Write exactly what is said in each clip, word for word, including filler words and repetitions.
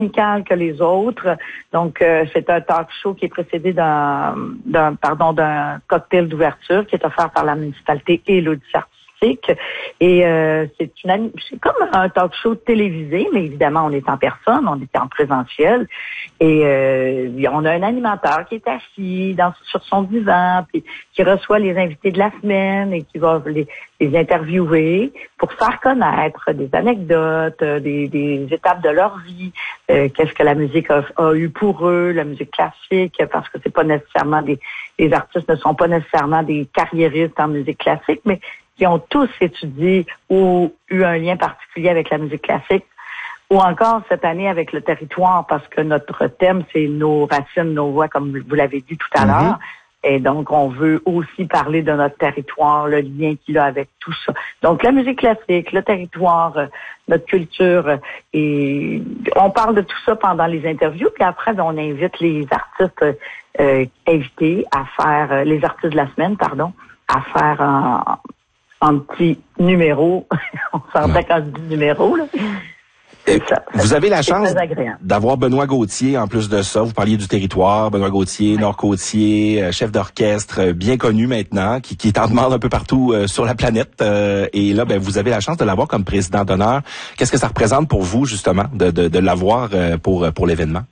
amical que les autres. Donc, euh, c'est un talk show qui est précédé d'un, d'un pardon, d'un cocktail d'ouverture qui est offert par la municipalité et l'Odyssée artistique. Et euh, c'est une c'est comme un talk show télévisé, mais évidemment, on est en personne, on est en présentiel. Et euh, on a un animateur qui est assis dans, sur son divan, puis qui reçoit les invités de la semaine et qui va les, les interviewer pour faire connaître des anecdotes, des, des étapes de leur vie, euh, qu'est-ce que la musique a, a eu pour eux, la musique classique, parce que c'est pas nécessairement des, les artistes ne sont pas nécessairement des carriéristes en musique classique, mais qui ont tous étudié ou eu un lien particulier avec la musique classique, ou encore cette année avec le territoire, parce que notre thème, c'est nos racines, nos voix, comme vous l'avez dit tout à mm-hmm. l'heure. Et donc, on veut aussi parler de notre territoire, le lien qu'il a avec tout ça. Donc, la musique classique, le territoire, notre culture, et on parle de tout ça pendant les interviews, puis après, on invite les artistes euh, invités à faire, euh, les artistes de la semaine, pardon, à faire un, un petit numéro. On s'entend quand je dis numéro, là. Ça, vous avez la chance d'avoir Benoît Gauthier en plus de ça. Vous parliez du territoire, Benoît Gauthier, oui. Nord-Côtier, chef d'orchestre, bien connu maintenant, qui, qui est en demande un peu partout euh, sur la planète. Euh, et là, ben, vous avez la chance de l'avoir comme président d'honneur. Qu'est-ce que ça représente pour vous, justement, de, de, de l'avoir euh, pour, pour l'événement?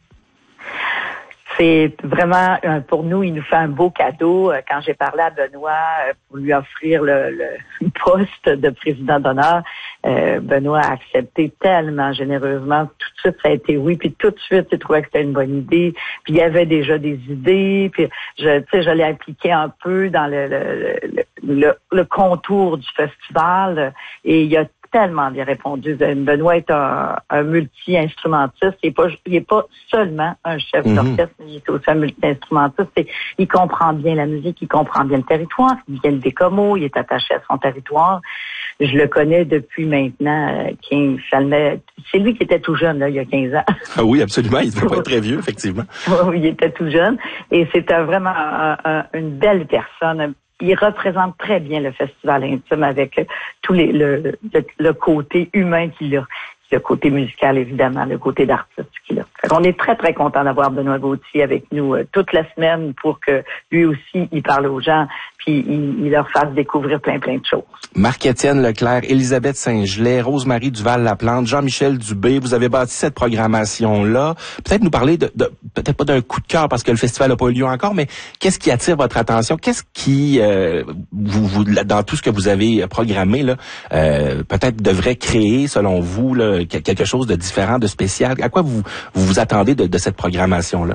C'est vraiment, pour nous, il nous fait un beau cadeau. Quand j'ai parlé à Benoît pour lui offrir le, le poste de président d'honneur, euh, Benoît a accepté tellement généreusement. Tout de suite, ça a été oui. Puis tout de suite, il trouvait que c'était une bonne idée. Puis il y avait déjà des idées. Puis je, tu sais, je l'ai impliqué un peu dans le, le, le, le, le contour du festival. Et il y a tellement bien répondu. Benoît est un, un multi-instrumentiste. Il n'est pas, il est pas seulement un chef mm-hmm. d'orchestre, mais il est aussi un multi-instrumentiste. Et il comprend bien la musique, il comprend bien le territoire, il vient de Bécomo, il est attaché à son territoire. Je le connais depuis maintenant quinze, c'est lui qui était tout jeune, là, il y a quinze ans. Ah oui, absolument. Il ne devait pas être très vieux, effectivement. Oui, il était tout jeune. Et c'était vraiment un, un, une belle personne. Il représente très bien le Festival Intime avec tous les le, le, le côté humain qu'il a, le côté musical évidemment, le côté d'artiste qu'il a. On est très très content d'avoir Benoît Gauthier avec nous euh, toute la semaine pour que lui aussi il parle aux gens puis il, il leur fasse découvrir plein plein de choses. Marc-Étienne Leclerc, Élisabeth Saint-Gelais, Rosemary Duval-Laplante, Jean-Michel Dubé, vous avez bâti cette programmation-là. Peut-être nous parler de, de peut-être pas d'un coup de cœur parce que le festival n'a pas eu lieu encore, mais qu'est-ce qui attire votre attention? Qu'est-ce qui, euh, vous, vous, dans tout ce que vous avez programmé, là, euh, peut-être devrait créer, selon vous, là, quelque chose de différent, de spécial? À quoi vous vous, vous attendez de, de cette programmation-là?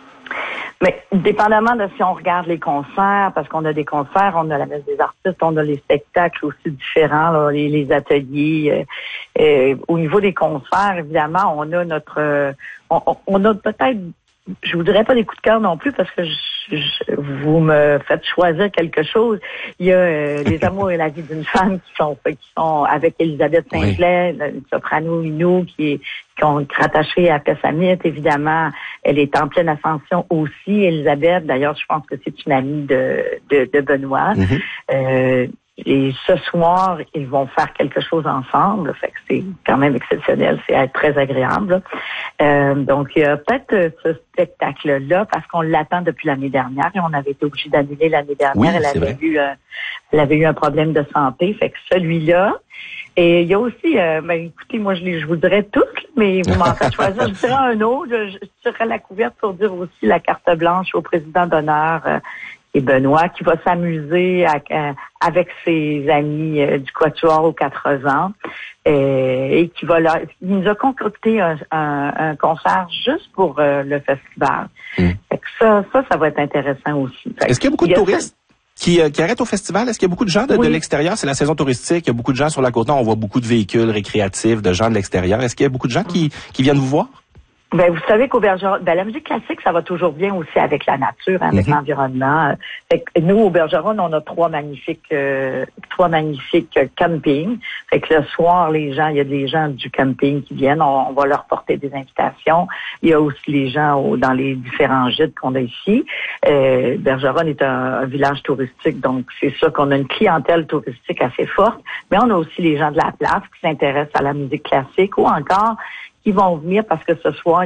Mais dépendamment de si on regarde les concerts, parce qu'on a des concerts, on a la messe des artistes, on a les spectacles aussi différents, là, les, les ateliers. Euh, euh, au niveau des concerts, évidemment, on a notre, euh, on, on a peut-être, je vous dirais pas des coups de cœur non plus parce que je, je, vous me faites choisir quelque chose. Il y a euh, Les Amours et la vie d'une femme qui sont qui sont avec Élisabeth Saint-Gelais, oui. le soprano Inou qui est qui ont rattaché à Pessamit, évidemment. Elle est en pleine ascension aussi, Élisabeth. D'ailleurs, je pense que c'est une amie de de, de Benoît. Mm-hmm. Euh, Et ce soir, ils vont faire quelque chose ensemble. Fait que c'est quand même exceptionnel. C'est très agréable. Euh, donc, il y a peut-être ce spectacle-là parce qu'on l'attend depuis l'année dernière et on avait été obligé d'annuler l'année dernière. Oui, elle avait vrai. eu, euh, elle avait eu un problème de santé. Fait que celui-là. Et il y a aussi, euh, ben écoutez, moi je, les, je vous dirais toutes, mais vous m'en faites choisir. Je dirais un autre. Je, je tirerais la couverte pour dire aussi la carte blanche au président d'honneur. Euh, Et Benoît, qui va s'amuser à, à, avec ses amis euh, du Quatuor aux quatre ans euh, et qui va leur, il nous a concocté un, un, un concert juste pour euh, le festival. Mm. Fait que ça, ça, ça va être intéressant aussi. Fait Est-ce qu'il y a beaucoup de touristes qui, euh, qui arrêtent au festival? Est-ce qu'il y a beaucoup de gens de, oui. de l'extérieur? C'est la saison touristique. Il y a beaucoup de gens sur la Côte-Nord. On voit beaucoup de véhicules récréatifs, de gens de l'extérieur. Est-ce qu'il y a beaucoup de gens mm. qui, qui viennent vous voir? Ben, vous savez qu'au Bergeron, ben, la musique classique, ça va toujours bien aussi avec la nature, hein, avec mm-hmm. l'environnement. Fait que nous, au Bergeron, on a trois magnifiques, euh, trois magnifiques euh, campings. Fait que le soir, les gens, il y a des gens du camping qui viennent, on, on va leur porter des invitations. Il y a aussi les gens au, dans les différents gîtes qu'on a ici. Euh, Bergeron est un, un village touristique, donc c'est sûr qu'on a une clientèle touristique assez forte, mais on a aussi les gens de la place qui s'intéressent à la musique classique ou encore qui vont venir parce que ce soir,